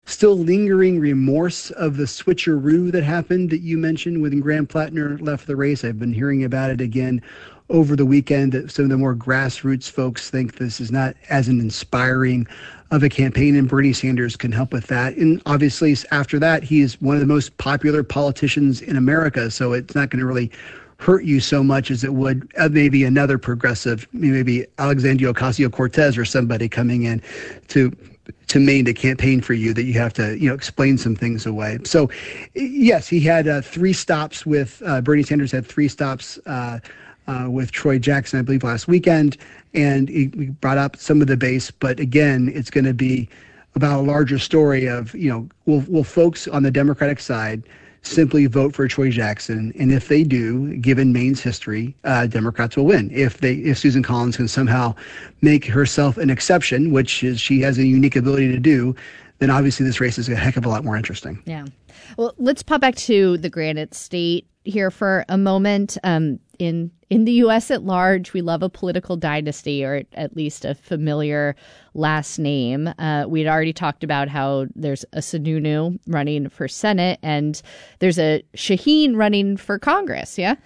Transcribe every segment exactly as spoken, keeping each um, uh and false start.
still lingering remorse of the switcheroo that happened that you mentioned when Graham Plattner left the race. I've been hearing about it again over the weekend, that some of the more grassroots folks think this is not as an inspiring of a campaign, and Bernie Sanders can help with that. And obviously, after that, he is one of the most popular politicians in America, so it's not going to really hurt you so much as it would uh, maybe another progressive, maybe Alexandria Ocasio-Cortez or somebody coming in to to Maine to campaign for you, that you have to, you know, explain some things away. So, yes, he had uh, three stops with, uh, Bernie Sanders had three stops uh, uh, with Troy Jackson, I believe, last weekend, and he, he brought up some of the base. But again, it's going to be about a larger story of, you know, will, will folks on the Democratic side simply vote for Troy Jackson? And if they do, given Maine's history, uh, Democrats will win. If they, if Susan Collins can somehow make herself an exception, which is she has a unique ability to do, then obviously this race is a heck of a lot more interesting. Yeah. Well, let's pop back to the Granite State here for a moment. Um, in in the U S at large, we love a political dynasty, or at least a familiar last name. Uh, we'd already talked about how there's a Sununu running for Senate, and there's a Shaheen running for Congress. Yeah.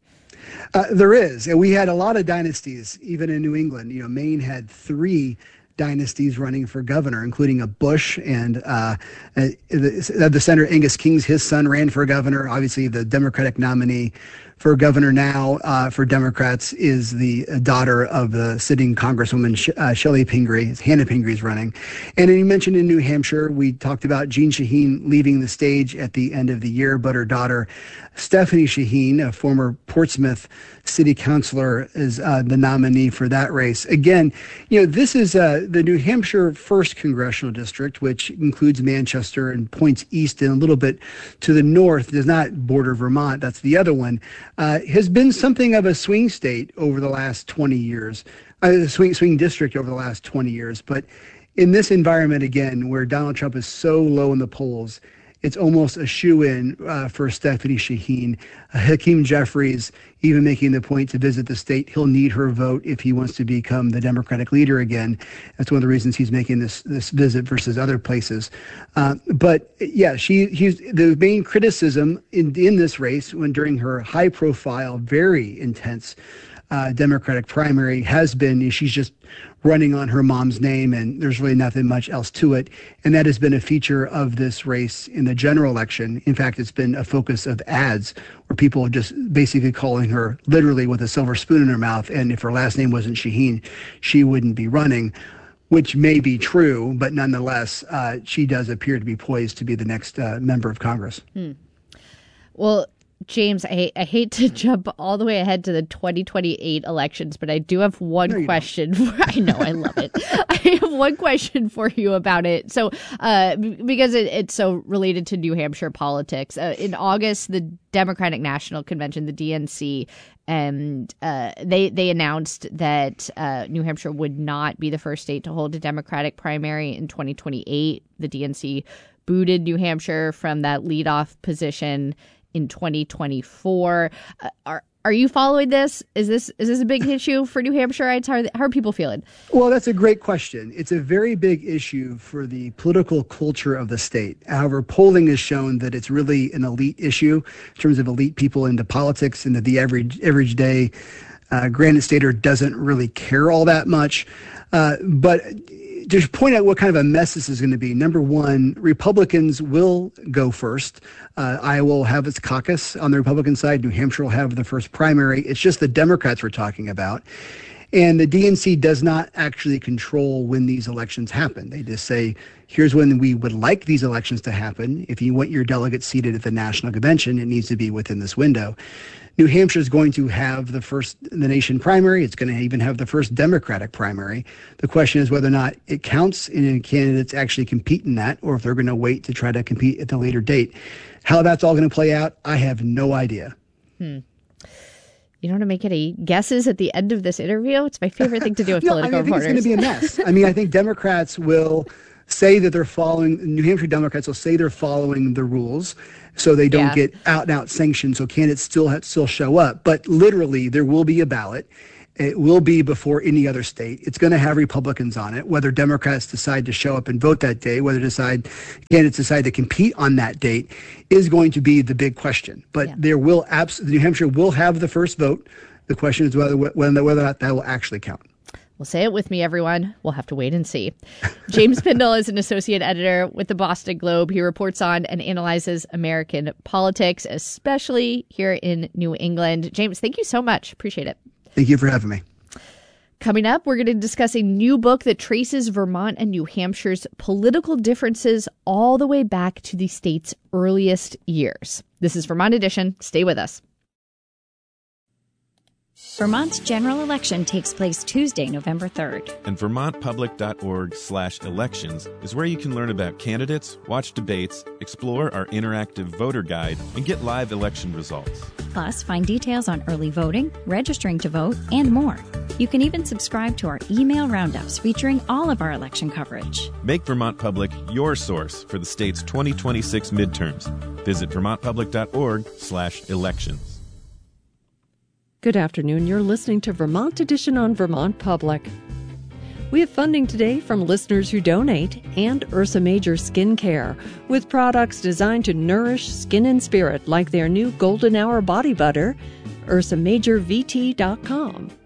Uh, there is. And we had a lot of dynasties, even in New England. You know, Maine had three dynasties running for governor, including a Bush, and uh, uh, the, the Senator Angus King's, his son ran for governor. Obviously, the Democratic nominee for governor now uh, for Democrats is the daughter of the sitting Congresswoman Sh- uh, Shelley Pingree. Hannah Pingree is running. And then you mentioned in New Hampshire, we talked about Jean Shaheen leaving the stage at the end of the year, but her daughter, Stephanie Shaheen, a former Portsmouth city councilor, is uh, the nominee for that race. Again, you know, this is uh, the New Hampshire first congressional district, which includes Manchester and points east and a little bit to the north, does not border Vermont. That's the other one. Uh, has been something of a swing state over the last twenty years, uh, swing swing district over the last twenty years. But in this environment, again, where Donald Trump is so low in the polls, it's almost a shoo-in uh, for Stephanie Shaheen. Uh, Hakeem Jeffries even making the point to visit the state. He'll need her vote if he wants to become the Democratic leader again. That's one of the reasons he's making this this visit versus other places. Uh, but yeah, she he's the main criticism in in this race, when during her high-profile, very intense uh, Democratic primary, has been she's just running on her mom's name, and there's really nothing much else to it. And that has been a feature of this race in the general election. In fact, it's been a focus of ads where people are just basically calling her literally with a silver spoon in her mouth. And if her last name wasn't Shaheen, she wouldn't be running, which may be true, but nonetheless, uh, she does appear to be poised to be the next uh, member of Congress. Hmm. Well, James, I, I hate to jump all the way ahead to the twenty twenty-eight elections, but I do have one no, question. For, I know, I love it. I have one question for you about it. So, uh, because it, it's so related to New Hampshire politics. Uh, in August, the Democratic National Convention, the D N C, and uh, they they announced that uh, New Hampshire would not be the first state to hold a Democratic primary in twenty twenty-eight. The D N C booted New Hampshire from that leadoff position in twenty twenty-four. Uh, are are you following this? Is this is this a big issue for New Hampshireites? How are, they, how are people feeling? Well, that's a great question. It's a very big issue for the political culture of the state. However, polling has shown that it's really an elite issue in terms of elite people into politics, and that the average average day uh, Granite Stater doesn't really care all that much. Uh, but to point out what kind of a mess this is going to be, number one, Republicans will go first. Uh, Iowa will have its caucus on the Republican side. New Hampshire will have the first primary. It's just the Democrats we're talking about. And the D N C does not actually control when these elections happen. They just say, here's when we would like these elections to happen. If you want your delegates seated at the national convention, it needs to be within this window. New Hampshire is going to have the first in the nation primary. It's going to even have the first Democratic primary. The question is whether or not it counts and candidates actually compete in that, or if they're going to wait to try to compete at the later date. How that's all going to play out, I have no idea. Hmm. You don't want to make any guesses at the end of this interview? It's my favorite thing to do with no, political I mean, I think reporters. It's going to be a mess. I mean, I think Democrats will say that they're following, New Hampshire Democrats will say they're following the rules so they don't yeah. get out and out sanctioned, so candidates still have, still show up. But literally, there will be a ballot. It will be before any other state. It's going to have Republicans on it. Whether Democrats decide to show up and vote that day, whether decide candidates decide to compete on that date, is going to be the big question. But yeah. there will abs- New Hampshire will have the first vote. The question is whether whether whether or not that will actually count. Well, say it with me, everyone. We'll have to wait and see. James Pindell is an associate editor with the Boston Globe. He reports on and analyzes American politics, especially here in New England. James, thank you so much. Appreciate it. Thank you for having me. Coming up, we're going to discuss a new book that traces Vermont and New Hampshire's political differences all the way back to the state's earliest years. This is Vermont Edition. Stay with us. Vermont's general election takes place Tuesday, November third. And vermontpublic.org slash elections is where you can learn about candidates, watch debates, explore our interactive voter guide, and get live election results. Plus, find details on early voting, registering to vote, and more. You can even subscribe to our email roundups featuring all of our election coverage. Make Vermont Public your source for the state's twenty twenty-six midterms. Visit vermontpublic.org slash elections. Good afternoon. You're listening to Vermont Edition on Vermont Public. We have funding today from listeners who donate and Ursa Major Skin Care, with products designed to nourish skin and spirit like their new Golden Hour Body Butter, ursa major v t dot com.